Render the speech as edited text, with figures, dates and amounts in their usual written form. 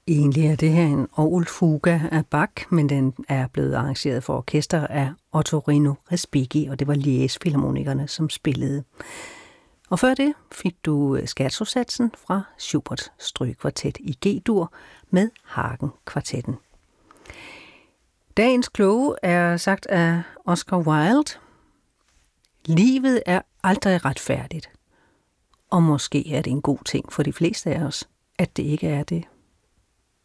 Egentlig er det her en orgelfuga af Bach, men den er blevet arrangeret for orkester af Ottorino Respighi, og det var Liège-filharmonikerne, som spillede. Og før det fik du scherzosatsen fra Schuberts strygekvartet i G-dur med Hagen-kvartetten. Dagens kloge er sagt af Oscar Wilde. Livet er aldrig retfærdigt. Og måske er det en god ting for de fleste af os, at det ikke er det.